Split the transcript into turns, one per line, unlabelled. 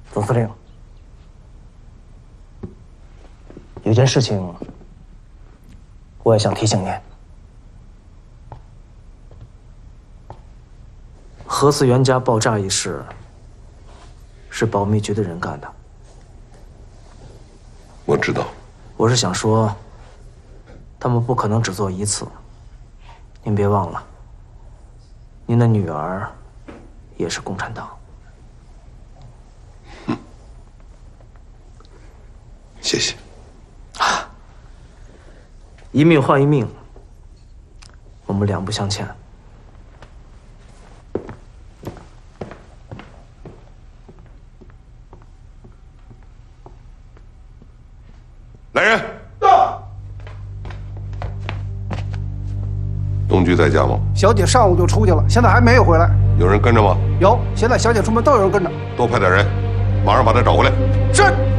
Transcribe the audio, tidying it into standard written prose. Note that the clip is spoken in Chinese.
总司令，有件事情我也想提醒您：核四元家爆炸一事是保密局的人干的。
我知道。
我是想说，他们不可能只做一次。您别忘了，您的女儿也是共产党。
谢谢。
一命换一命，我们两不相欠。
来人，到。东居在家吗？
小姐上午就出去了，现在还没有回来。
有人跟着吗？
有，现在小姐出门都有人跟着。
多派点人，马上把她找回来。
是。